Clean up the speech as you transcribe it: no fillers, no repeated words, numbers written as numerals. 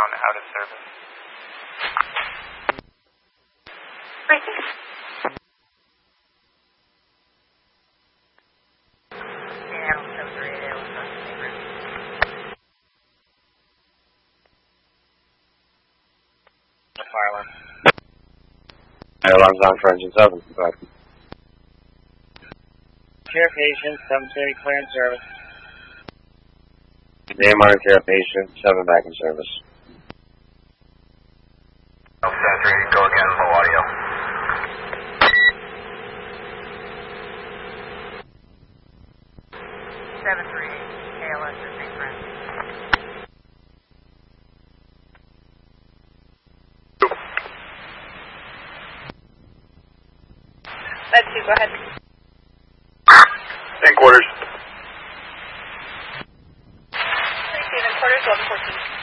down, out of service. Breaking. Seattle 738, what's on the neighborhood? The fire alarm. Fire alarm's on for engine 7. Go ahead. Care patient, 730, clear in service. AMR care patient, 7 back in service. 730, go again, low audio. KLS is St. Francis. Med 2, go ahead. In quarters. 3 quarters, 1114.